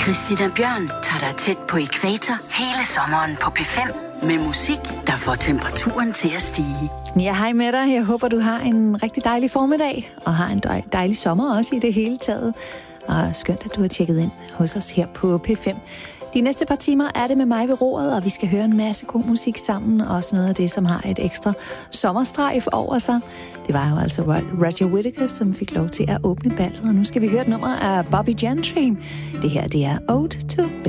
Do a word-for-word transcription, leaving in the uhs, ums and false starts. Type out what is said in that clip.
Christina Bjørn tager dig tæt på ækvator hele sommeren på P fem med musik, der får temperaturen til at stige. Ja, hej med dig. Jeg håber, du har en rigtig dejlig formiddag, og har en dejlig sommer også i det hele taget. Og skønt, at du har tjekket ind hos os her på P fem. De næste par timer er det med mig ved roret, og vi skal høre en masse god musik sammen. Også noget af det, som har et ekstra sommerstrejf over sig. Det var jo altså Roger Whittaker, som fik lov til at åbne ballet. Og nu skal vi høre et nummer af Bobby Gentry. Det her, det er Ode to